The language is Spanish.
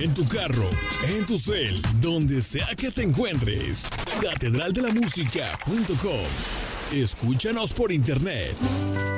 en tu carro, en tu cel, donde sea que te encuentres. catedraldelamusica.com. Escúchanos por internet.